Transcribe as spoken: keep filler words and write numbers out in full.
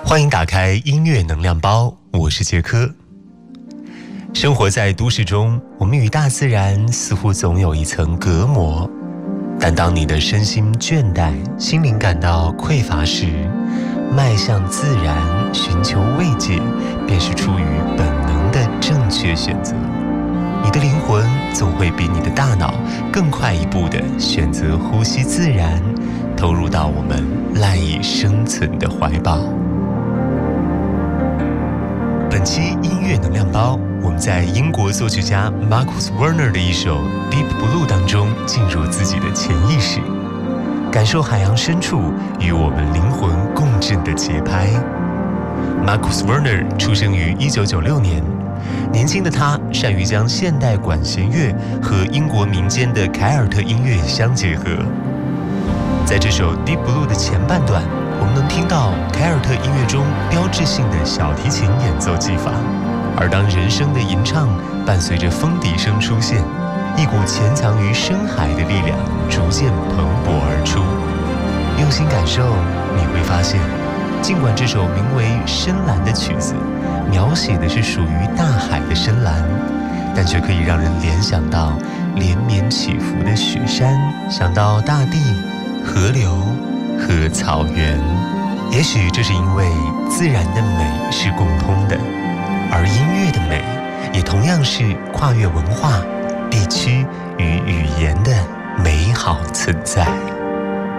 欢迎打开音乐能量包，我是杰科。生活在都市中，我们与大自然似乎总有一层隔膜，但当你的身心倦怠，心灵感到匮乏时，迈向自然，寻求慰藉，便是出于本能的正确选择。你的灵魂总会比你的大脑更快一步地选择呼吸自然，投入到我们赖以生存的怀抱。本期音乐能量包，我们在英国作曲家 Marcus Werner 的一首 Deep Blue 当中进入自己的潜意识，感受海洋深处与我们灵魂共振的节拍。Marcus Werner 出生于一九九六年，年轻的他善于将现代管弦乐和英国民间的凯尔特音乐相结合。在这首 Deep Blue 的前半段，我们能听到凯尔特音乐中标志性的小提琴演奏技法，而当人声的吟唱伴随着风笛声出现，一股潜藏于深海的力量逐渐蓬勃而出。用心感受，你会发现，尽管这首名为《深蓝》的曲子描写的是属于大海的深蓝，但却可以让人联想到连绵起伏的雪山，想到大地、河流和草原。也许这是因为自然的美是共通的，而音乐的美也同样是跨越文化、地区与语言的美好存在。